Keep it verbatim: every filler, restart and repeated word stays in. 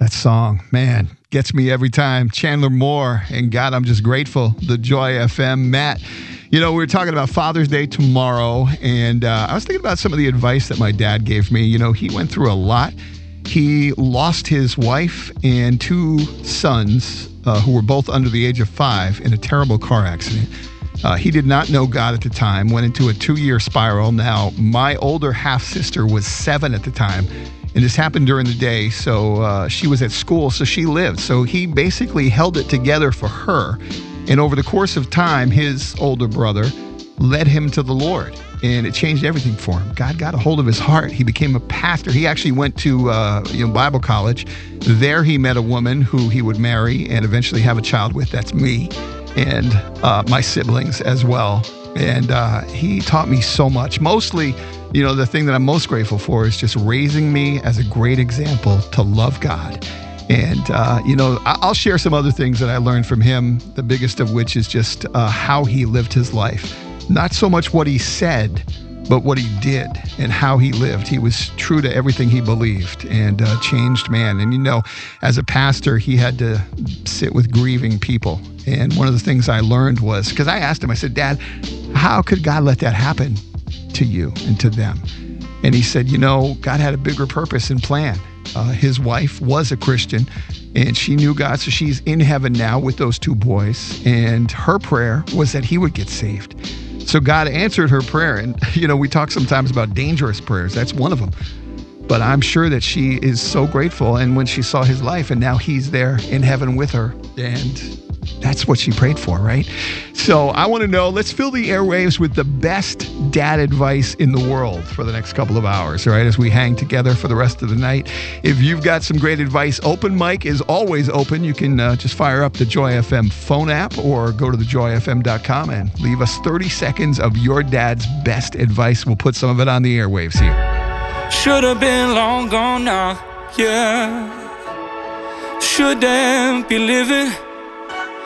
that song, man, gets me every time. Chandler Moore, and God, I'm just grateful. The Joy F M. Matt, you know, we were talking about Father's Day tomorrow, and uh, I was thinking about some of the advice that my dad gave me. You know, he went through a lot. He lost his wife and two sons uh, who were both under the age of five in a terrible car accident. Uh, he did not know God at the time, went into a two-year spiral. Now, my older half-sister was seven at the time, and this happened during the day, so uh, she was at school, so she lived. So he basically held it together for her, and over the course of time, his older brother led him to the Lord, and it changed everything for him. God got a hold of his heart. He became a pastor. He actually went to uh, you know, Bible college. There he met a woman who he would marry and eventually have a child with. That's me. And uh, my siblings as well. And uh, he taught me so much. Mostly, you know, the thing that I'm most grateful for is just raising me as a great example to love God. And, uh, you know, I'll share some other things that I learned from him, the biggest of which is just uh, how he lived his life. Not so much what he said, but what he did and how he lived. He was true to everything he believed and uh, changed man. And, you know, as a pastor, he had to sit with grieving people. And one of the things I learned was, because I asked him, I said, Dad, how could God let that happen to you and to them? And he said, you know, God had a bigger purpose and plan. Uh, his wife was a Christian, and she knew God, so she's in heaven now with those two boys. And her prayer was that he would get saved. So God answered her prayer. And, you know, we talk sometimes about dangerous prayers. That's one of them. But I'm sure that she is so grateful. And when she saw his life, and now he's there in heaven with her. And that's what she prayed for, right? So I want to know, let's fill the airwaves with the best dad advice in the world for the next couple of hours, all right, as we hang together for the rest of the night. If you've got some great advice, open mic is always open. You can uh, just fire up the Joy F M phone app or go to the joy f m dot com and leave us thirty seconds of your dad's best advice. We'll put some of it on the airwaves here. Should have been long gone now, yeah. Shouldn't be living